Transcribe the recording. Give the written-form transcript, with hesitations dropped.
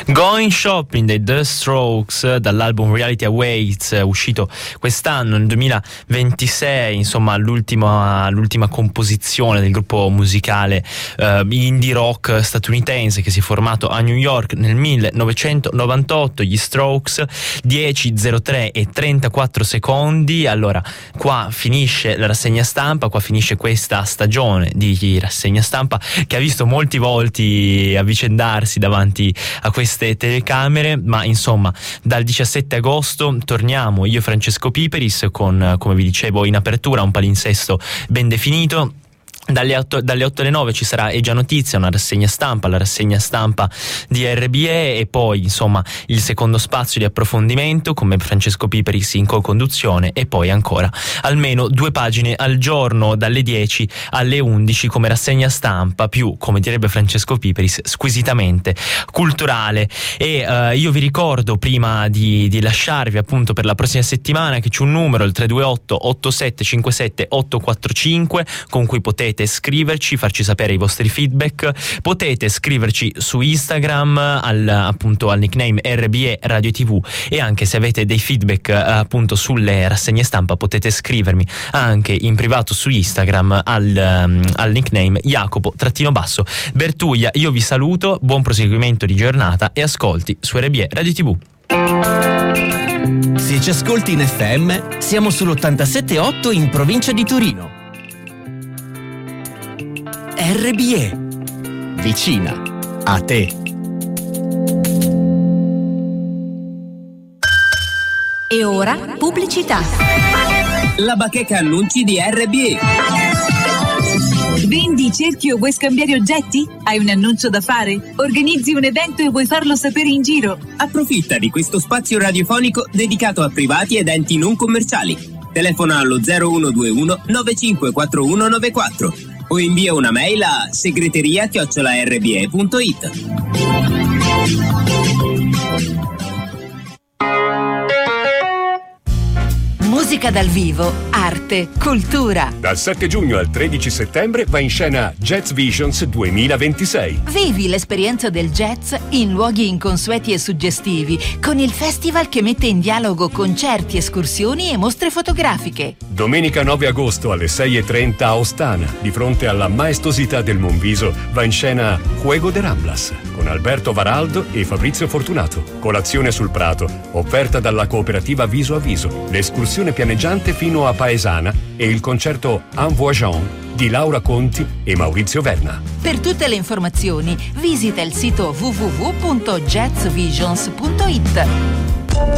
Going Shopping dei The Strokes dall'album Reality Awaits, uscito quest'anno nel 2026, insomma l'ultima composizione del gruppo musicale indie rock statunitense che si è formato a New York nel 1998. Gli Strokes, 10:03 e 34 secondi. Allora, qua finisce la rassegna stampa, qua finisce questa stagione di rassegna stampa che ha visto molti volti avvicendarsi davanti a queste telecamere, ma insomma dal 17 agosto torniamo io e Francesco Piperis con, come vi dicevo in apertura, un palinsesto ben definito. Dalle 8 alle 9 ci sarà È già notizia, una rassegna stampa, la rassegna stampa di RBE, e poi insomma il secondo spazio di approfondimento come Francesco Piperis in co-conduzione, e poi ancora almeno 2 pagine al giorno dalle 10 alle 11 come rassegna stampa più, come direbbe Francesco Piperis, squisitamente culturale. E io vi ricordo, prima di lasciarvi appunto per la prossima settimana, che c'è un numero, il 328 8757 845, con cui potete scriverci, farci sapere i vostri feedback. Potete scriverci su Instagram appunto al nickname RBE Radio TV, e anche se avete dei feedback appunto sulle rassegne stampa potete scrivermi anche in privato su Instagram al nickname Jacopo_Bertuglia. Io vi saluto, buon proseguimento di giornata e ascolti su RBE Radio TV. Se ci ascolti in FM, siamo sull'87.8 in provincia di Torino. RBE, vicina a te. E ora pubblicità. La bacheca annunci di RBE. Vendi, cerchi o vuoi scambiare oggetti? Hai un annuncio da fare? Organizzi un evento e vuoi farlo sapere in giro? Approfitta di questo spazio radiofonico dedicato a privati ed enti non commerciali. Telefona allo 0121 954194 o invia una mail a segreteria@rbe.it. Musica dal vivo, arte, cultura. Dal 7 giugno al 13 settembre va in scena Jazz Visions 2026. Vivi l'esperienza del jazz in luoghi inconsueti e suggestivi, con il festival che mette in dialogo concerti, escursioni e mostre fotografiche. Domenica 9 agosto alle 6:30 a Ostana, di fronte alla maestosità del Monviso, va in scena Juego de Ramblas con Alberto Varaldo e Fabrizio Fortunato. Colazione sul Prato, offerta dalla cooperativa Viso a Viso, l'escursione pianeggiante fino a Paesana e il concerto En Voyant di Laura Conti e Maurizio Verna. Per tutte le informazioni visita il sito www.jazzvisions.it.